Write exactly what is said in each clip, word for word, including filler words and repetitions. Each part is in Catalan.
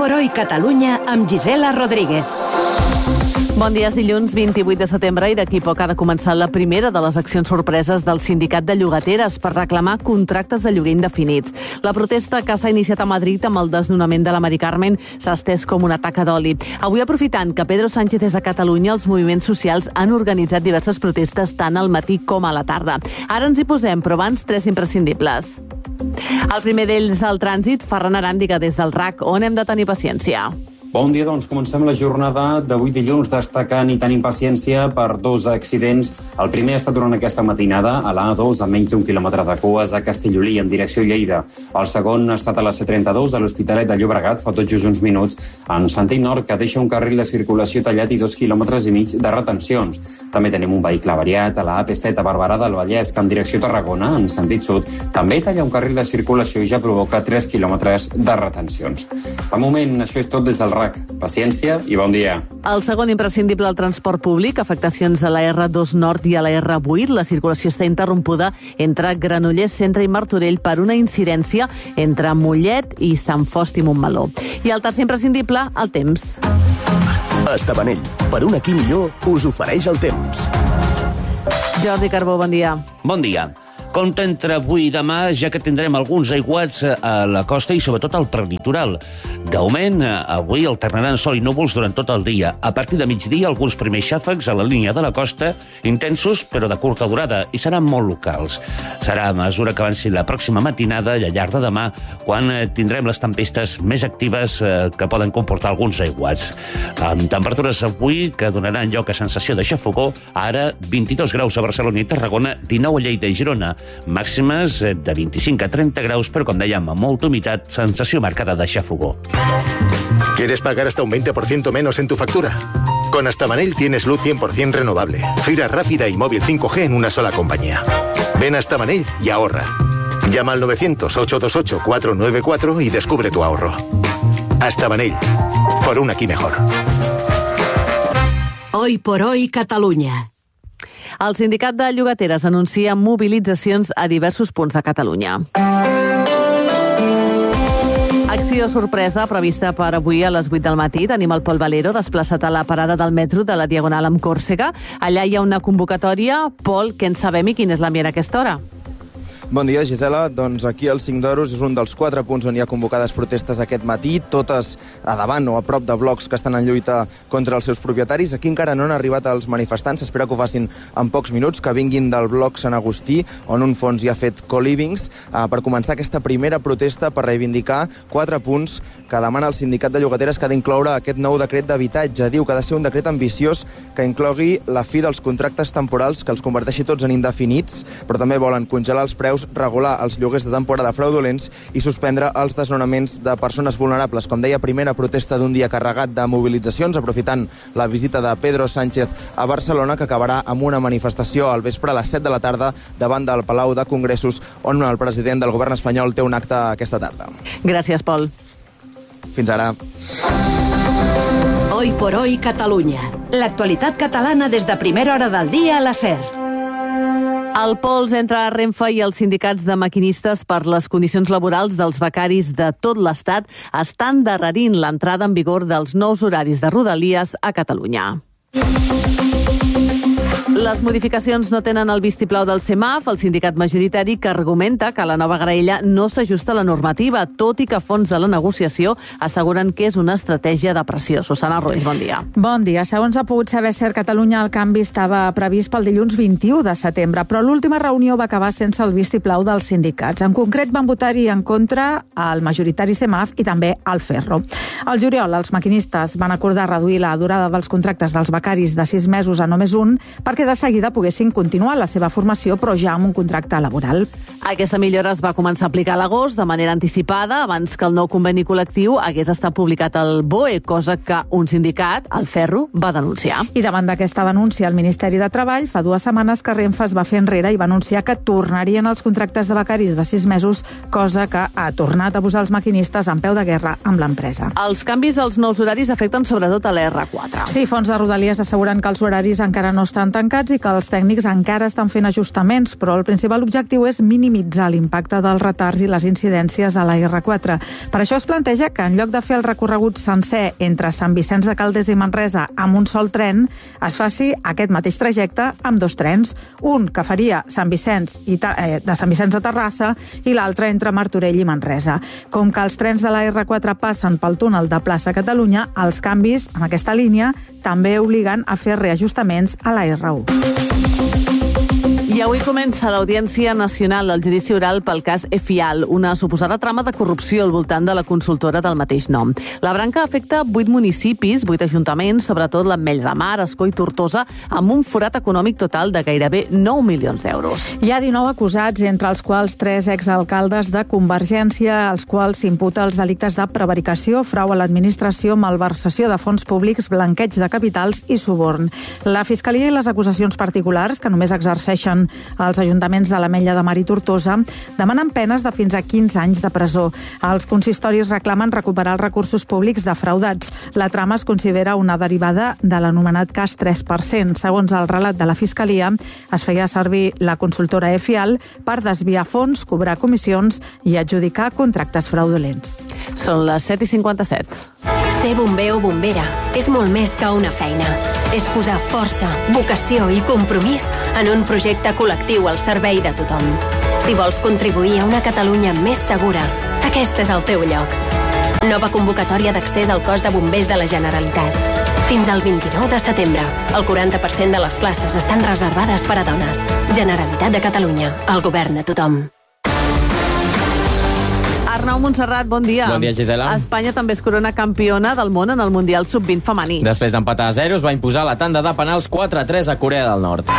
por Hoy Catalunya amb Gisela Rodríguez. Bon dia, és dilluns vint-i-vuit de setembre i d'aquí poc ha de començar la primera de les accions sorpreses del Sindicat de Llogateres per reclamar contractes de lloguer indefinits. La protesta que s'ha iniciat a Madrid amb el desnonament de la Mari Carmen s'ha estès com una taca d'oli. Avui, aprofitant que Pedro Sánchez és a Catalunya, els moviments socials han organitzat diverses protestes tant al matí com a la tarda. Ara ens hi posem, però abans tres imprescindibles. El primer d'ells, el trànsit. Ferran Aràndiga, des del R A C, on hem de tenir paciència? Bon dia, doncs comencem la jornada d'avui dilluns destacant i tenint paciència per dos accidents. El primer ha estat durant aquesta matinada a l'A dos a menys d'un quilòmetre de cues a Castellolí en direcció a Lleida. El segon ha estat a la C trenta-dos a l'Hospitalet de Llobregat fa tot just uns minuts en sentit nord que deixa un carril de circulació tallat i dos quilòmetres i mig de retencions. També tenim un vehicle avariat a la A P set a Barberà del Vallès que en direcció a Tarragona en sentit sud també talla un carril de circulació i ja provoca tres quilòmetres de retencions. De moment això és tot des del R A C. Paciència i bon dia. El segon imprescindible, el transport públic, afectacions a la R dos Nord i a la R vuit. La circulació està interrompuda entre Granollers Centre i Martorell per una incidència entre Mollet i Sant Fost i Montmeló. I el tercer imprescindible, el temps. Estabanell, per un aquí millor, us ofereix el temps. Jordi Carbó, bon dia. Bon dia. Compte entre avui i demà, ja que tindrem alguns aiguats a la costa i sobretot al prelitoral. D'augment, avui alternaran sol i núvols durant tot el dia. A partir de migdia, alguns primers xàfecs a la línia de la costa, intensos però de curta durada, i seran molt locals. Serà a mesura que avanci la pròxima matinada i al llarg de demà, quan tindrem les tempestes més actives que poden comportar alguns aiguats. Amb temperatures avui que donaran lloc a sensació de xafogó, ara vint-i-dos graus a Barcelona i Tarragona, dinou a Lleida i Girona, màximes de vint-i-cinc a trenta graus, però, com dèiem, amb molta humitat, sensació marcada de xafogó. ¿Quieres pagar hasta un veinte por ciento menos en tu factura? Con Estabanell tienes luz cien por ciento renovable, fibra rápida y móvil cinco G en una sola compañía. Ven a Estabanell y ahorra. Llama al novecientos, ocho dos ocho, cuatro nueve cuatro y descubre tu ahorro. Estabanell, por un aquí mejor. Hoy por Hoy Catalunya. El Sindicat de Llogateres anuncia mobilitzacions a diversos punts de Catalunya. Acció sorpresa prevista per avui a les vuit del matí. Tenim el Pol Valero desplaçat a la parada del metro de la Diagonal amb Còrsega. Allà hi ha una convocatòria. Pol, què en sabem i quin és l'ambient a aquesta hora? Bon dia, Gisela. Doncs aquí al cinc d'Oros és un dels quatre punts on hi ha convocades protestes aquest matí, totes a davant o a prop de blocs que estan en lluita contra els seus propietaris. Aquí encara no han arribat els manifestants, s'espera que ho facin en pocs minuts, que vinguin del bloc Sant Agustí, on un fons hi ha fet co-livings, eh, per començar aquesta primera protesta per reivindicar quatre punts que demana el Sindicat de Llogateres que ha d'incloure aquest nou decret d'habitatge. Diu que ha de ser un decret ambiciós que inclogui la fi dels contractes temporals, que els converteixi tots en indefinits, però també volen congelar els preus, regular els lloguers de temporada fraudulents i suspendre els desnonaments de persones vulnerables. Com deia, primera protesta d'un dia carregat de mobilitzacions, aprofitant la visita de Pedro Sánchez a Barcelona, que acabarà amb una manifestació al vespre a les set de la tarda davant del Palau de Congressos, on el president del govern espanyol té un acte aquesta tarda. Gràcies, Pol. Fins ara. Hoy por Hoy Catalunya. L'actualitat catalana des de primera hora del dia a la SER. El pols entre Renfe i els sindicats de maquinistes per les condicions laborals dels becaris de tot l'Estat estan endarrerint l'entrada en vigor dels nous horaris de Rodalies a Catalunya. Les modificacions no tenen el vistiplau del CEMAF, el sindicat majoritari, que argumenta que la nova graella no s'ajusta a la normativa, tot i que a fons de la negociació asseguren que és una estratègia de pressió. Susana Ruiz, bon dia. Bon dia. Segons ha pogut saber SER Catalunya, el canvi estava previst pel dilluns vint-i-u de setembre, però l'última reunió va acabar sense el vistiplau dels sindicats. En concret, van votar-hi en contra el majoritari CEMAF i també el Ferro. Al juliol, els maquinistes van acordar reduir la durada dels contractes dels becaris de sis mesos a només un, perquè de seguida poguessin continuar la seva formació, però ja amb un contracte laboral. Aquesta millora es va començar a aplicar a l'agost de manera anticipada, abans que el nou conveni col·lectiu hagués estat publicat al B O E, cosa que un sindicat, el Ferro, va denunciar. I davant d'aquesta denúncia, el Ministeri de Treball fa dues setmanes que Renfe es va fer enrere i va anunciar que tornarien els contractes de becaris de sis mesos, cosa que ha tornat a posar els maquinistes en peu de guerra amb l'empresa. Els canvis als nous horaris afecten sobretot a l'R quatre. Sí, fons de Rodalies asseguren que els horaris encara no estan tancats, tancats i que els tècnics encara estan fent ajustaments, però el principal objectiu és minimitzar l'impacte dels retards i les incidències a la erre quatre. Per això es planteja que en lloc de fer el recorregut sencer entre Sant Vicenç de Calders i Manresa amb un sol tren, es faci aquest mateix trajecte amb dos trens, un que faria Sant Vicenç i eh, de Sant Vicenç a Terrassa i l'altre entre Martorell i Manresa. Com que els trens de la erre quatre passen pel túnel de Plaça Catalunya, els canvis en aquesta línia també obliguen a fer reajustaments a la erre u. I avui comença l'Audiència Nacional al judici oral pel cas Efial, una suposada trama de corrupció al voltant de la consultora del mateix nom. La branca afecta vuit municipis, vuit ajuntaments, sobretot l'Ametlla de Mar, Ascó i Tortosa, amb un forat econòmic total de gairebé nou milions d'euros. Hi ha dinou acusats, entre els quals tres exalcaldes de Convergència, als quals s'imputa els delictes de prevaricació, frau a l'administració, malversació de fons públics, blanqueig de capitals i suborn. La Fiscalia i les acusacions particulars, que només exerceixen els ajuntaments de l'Ametlla de Mar i Tortosa, demanen penes de fins a quinze anys de presó. Els consistoris reclamen recuperar els recursos públics defraudats. La trama es considera una derivada de l'anomenat cas tres per cent. Segons el relat de la Fiscalia, es feia servir la consultora Efial per desviar fons, cobrar comissions i adjudicar contractes fraudulents. Són les set i cinquanta-set. Ser bomber o bombera és molt més que una feina. És posar força, vocació i compromís en un projecte col·lectiu al servei de tothom. Si vols contribuir a una Catalunya més segura, aquest és el teu lloc. Nova convocatòria d'accés al cos de bombers de la Generalitat. Fins al vint-i-nou de setembre, el quaranta per cent de les places estan reservades per a dones. Generalitat de Catalunya, el govern de tothom. Arnau Montserrat, bon dia. Bon dia, Gisela. Espanya també es corona campiona del món en el Mundial sub vint femení. Després d'empatar a zero, es va imposar la tanda de penals quatre a tres a Corea del Nord.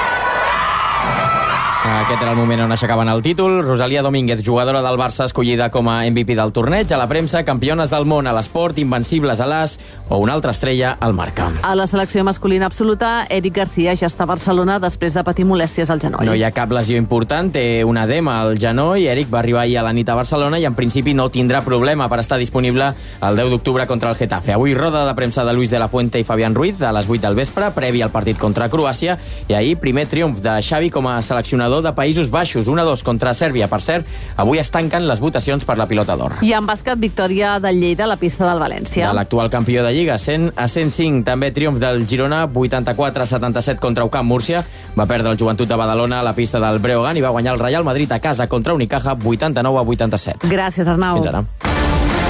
Aquest era el moment on aixecaven el títol. Rosalía Domínguez, jugadora del Barça, escollida com a M V P del torneig. A la premsa, campiones del món a l'esport, invencibles a l'as o una altra estrella al Marca. A la selecció masculina absoluta, Eric Garcia ja està a Barcelona després de patir molèsties al genoll. No hi ha cap lesió important, té un edema al genoll. Eric va arribar ahir a la nit a Barcelona i en principi no tindrà problema per estar disponible el deu d'octubre contra el Getafe. Avui roda de premsa de Luis de la Fuente i Fabián Ruiz a les vuit del vespre, previ al partit contra Croàcia, i ahir primer triomf de Xavi com a seleccionador de Països Baixos, un a dos contra Sèrbia. Per cert, avui es tanquen les votacions per la pilota d'or. I en bàsquet, victòria del Lleida a la pista del València. De l'actual campió de Lliga, cent a cent cinc. També triomf del Girona, vuitanta-quatre a setanta-set contra UCAM Múrcia. Va perdre el Joventut de Badalona a la pista del Breogán i va guanyar el Real Madrid a casa contra Unicaja, vuitanta-nou a vuitanta-set. Gràcies, Arnau. Fins ara.